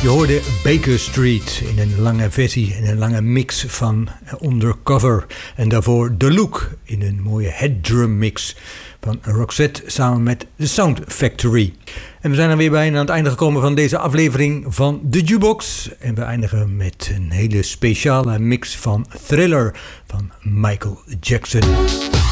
Je hoorde Baker Street in een lange versie, in een lange mix van Undercover. En daarvoor The Look in een mooie headdrum mix van Roxette samen met The Sound Factory. En we zijn er weer bijna aan het einde gekomen van deze aflevering van The Jukebox. En we eindigen met een hele speciale mix van Thriller van Michael Jackson.